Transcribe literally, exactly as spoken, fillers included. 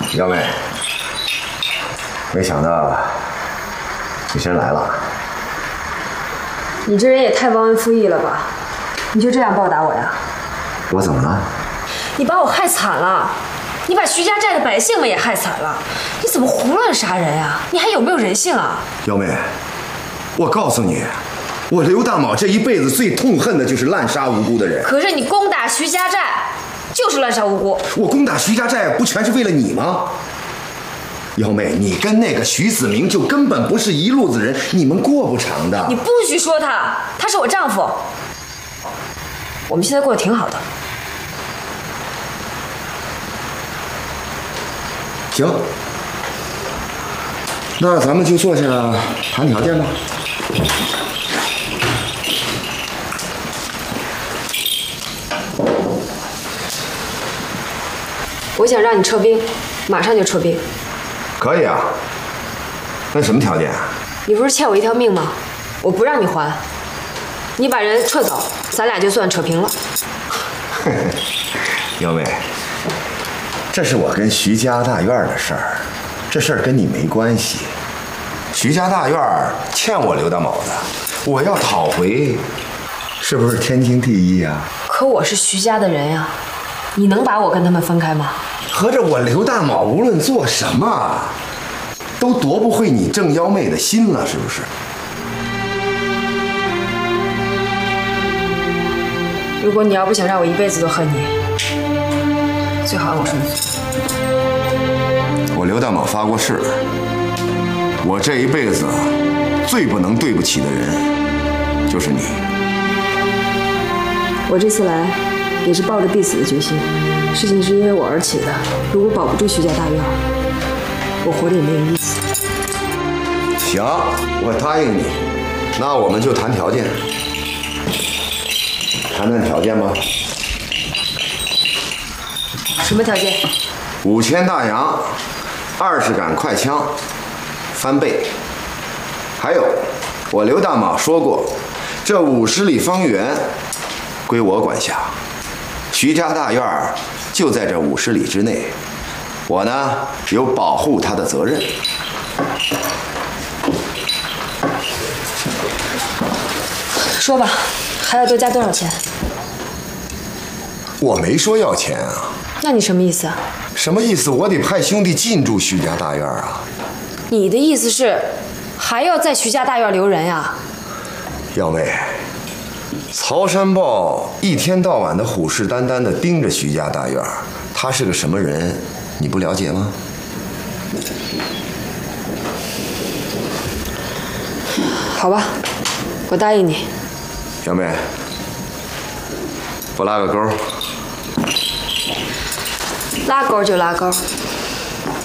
幺妹，没想到你真来了。 你这人也太忘恩负义了吧？你就这样报答我呀？ 我怎么了？ 你把我害惨了，你把徐家寨的百姓们也害惨了，你怎么胡乱杀人呀？你还有没有人性啊？ 幺妹，我告诉你，我刘大铆这一辈子最痛恨的就是滥杀无辜的人。 可是你攻打徐家寨，就是滥杀无辜。 我攻打徐家寨不全是为了你吗？幺妹，你跟那个徐子明就根本不是一路子人，你们过不长的。 你不许说他，他是我丈夫。我们现在过得挺好的。 行，那咱们就坐下谈条件吧。 我想让你撤兵，马上就撤兵。 可以啊，那什么条件啊？ 你不是欠我一条命吗？我不让你还，你把人撤走，咱俩就算扯平了。 幺妹，这是我跟徐家大院的事儿，这事儿跟你没关系。徐家大院欠我刘大铆的，我要讨回，是不是天经地义啊？ 可我是徐家的人呀，你能把我跟他们分开吗？ 合着我刘大铆无论做什么，都夺不回你郑幺妹的心了，是不是？ 如果你要不想让我一辈子都恨你，最好按我说的做。 我刘大铆发过誓，我这一辈子最不能对不起的人就是你。 我这次来也是抱着必死的决心，事情是因为我而起的。如果保不住徐家大院，我活得也没有意思。 行，我答应你，那我们就谈条件。谈谈条件吧。 什么条件？ 五千大洋，二十杆快枪，翻倍。还有，我刘大铆说过，这五十里方圆归我管辖，徐家大院就在这五十里之内，我呢有保护他的责任。 说吧，还要多加多少钱？ 我没说要钱啊。 那你什么意思啊？ 什么意思？我得派兄弟进驻徐家大院啊。 你的意思是，还要在徐家大院留人呀？ 幺妹，曹山豹一天到晚的虎视眈眈的盯着徐家大院，他是个什么人，你不了解吗？ 好吧，我答应你。 小妹，不拉个钩？ 拉钩就拉钩。